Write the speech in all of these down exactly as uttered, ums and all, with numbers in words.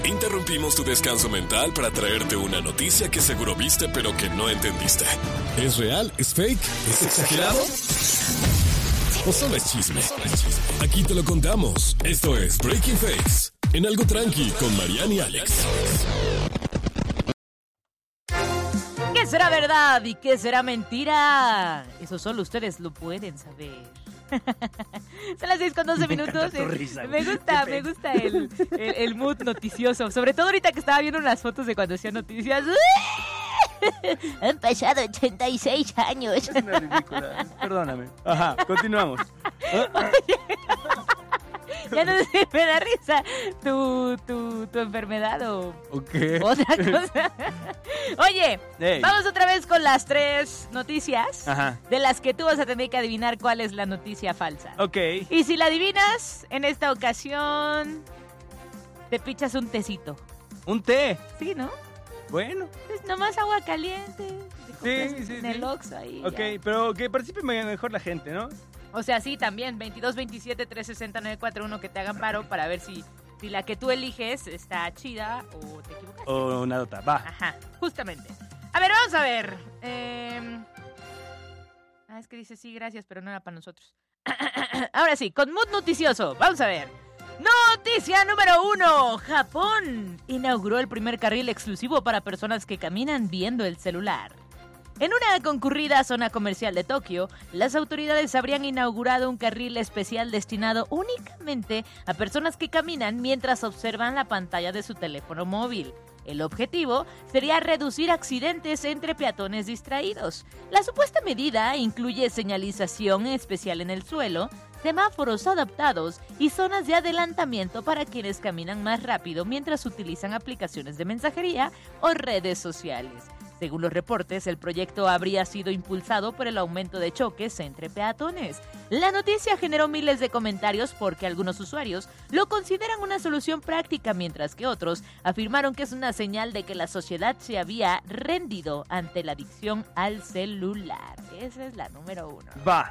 Interrumpimos tu descanso mental para traerte una noticia que seguro viste pero que no entendiste. ¿Es real? ¿Es fake? ¿Es exagerado? ¿O solo es chisme? Aquí te lo contamos. Esto es Breaking Fakes, en Algo Tranqui con Mariana y Alex. ¿Qué será verdad y qué será mentira? Eso solo ustedes lo pueden saber. Son las seis con doce minutos. Me, risa, me gusta, me gusta el, el, el mood noticioso. Sobre todo ahorita que estaba viendo unas fotos de cuando hacía noticias. Han pasado ochenta y seis años. Es una ridícula. Perdóname. Ajá, continuamos. Ya no sé si me da risa tu, tu, tu enfermedad o okay. otra cosa. Oye, hey. Vamos otra vez con las tres noticias. Ajá. De las que tú vas a tener que adivinar cuál es la noticia falsa. Ok. Y si la adivinas, en esta ocasión te pichas un tecito. ¿Un té? Sí, ¿no? Bueno. Es nomás agua caliente. Sí, sí, en el sí. Oxxo ahí. Ok, ya. Pero que participe mejor la gente, ¿no? O sea, sí, también, veintidós veintisiete tres sesenta nueve cuarenta y uno que te hagan paro para ver si, si la que tú eliges está chida o te equivocaste. O una dota, va. Ajá, justamente. A ver, vamos a ver. Eh... Ah, es que dice sí, gracias, pero no era para nosotros. Ahora sí, con mood noticioso, vamos a ver. Noticia número uno. Japón inauguró el primer carril exclusivo para personas que caminan viendo el celular. En una concurrida zona comercial de Tokio, las autoridades habrían inaugurado un carril especial destinado únicamente a personas que caminan mientras observan la pantalla de su teléfono móvil. El objetivo sería reducir accidentes entre peatones distraídos. La supuesta medida incluye señalización especial en el suelo, semáforos adaptados y zonas de adelantamiento para quienes caminan más rápido mientras utilizan aplicaciones de mensajería o redes sociales. Según los reportes, el proyecto habría sido impulsado por el aumento de choques entre peatones. La noticia generó miles de comentarios porque algunos usuarios lo consideran una solución práctica, mientras que otros afirmaron que es una señal de que la sociedad se había rendido ante la adicción al celular. Esa es la número uno. Va.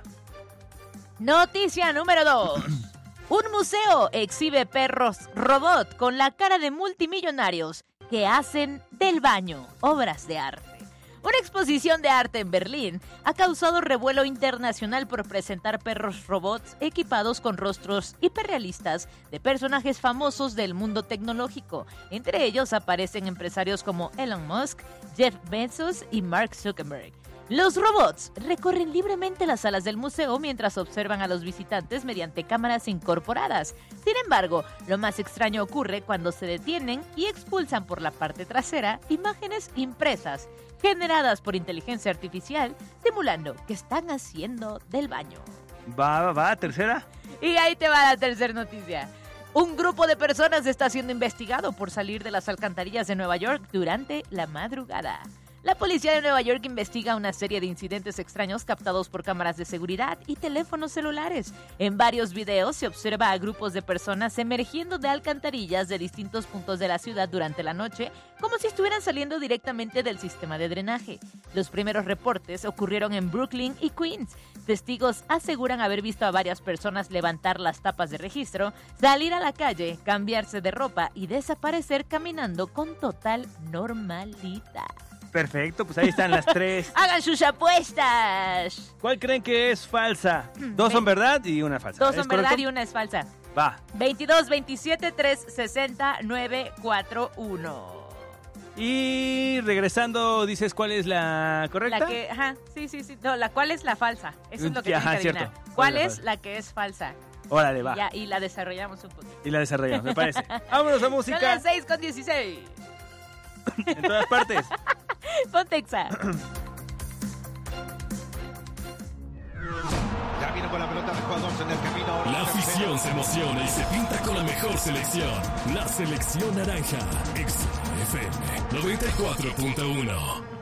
Noticia número dos. Un museo exhibe perros robot con la cara de multimillonarios que hacen del baño obras de arte. Una exposición de arte en Berlín ha causado revuelo internacional por presentar perros robots equipados con rostros hiperrealistas de personajes famosos del mundo tecnológico. Entre ellos aparecen empresarios como Elon Musk, Jeff Bezos y Mark Zuckerberg. Los robots recorren libremente las salas del museo mientras observan a los visitantes mediante cámaras incorporadas. Sin embargo, lo más extraño ocurre cuando se detienen y expulsan por la parte trasera imágenes impresas, generadas por inteligencia artificial, simulando que están haciendo del baño. Va, va, va, tercera. Y ahí te va la tercera noticia. Un grupo de personas está siendo investigado por salir de las alcantarillas de Nueva York durante la madrugada. La policía de Nueva York investiga una serie de incidentes extraños captados por cámaras de seguridad y teléfonos celulares. En varios videos se observa a grupos de personas emergiendo de alcantarillas de distintos puntos de la ciudad durante la noche, como si estuvieran saliendo directamente del sistema de drenaje. Los primeros reportes ocurrieron en Brooklyn y Queens. Testigos aseguran haber visto a varias personas levantar las tapas de registro, salir a la calle, cambiarse de ropa y desaparecer caminando con total normalidad. Perfecto, pues ahí están las tres. ¡Hagan sus apuestas! ¿Cuál creen que es falsa? Dos son verdad y una falsa. Dos son verdad correcto? Y una es falsa. Va. veintidós veintisiete tres sesenta nueve cuarenta y uno. Y regresando, dices cuál es la correcta. La que, ajá, sí, sí, sí. No, la cuál es la falsa. Eso es lo que ajá, tienen que adivinar. cierto. ¿Cuál es la que es falsa? Órale, va. Y, ya, y la desarrollamos un poquito. Y la desarrollamos, me parece. Vámonos a música. Son las seis con dieciséis. En todas partes. Pontexa. Ya viene con la pelota de jugadores en el camino. La afición se emociona y se pinta con la mejor selección. La selección naranja. X F M noventa y cuatro punto uno.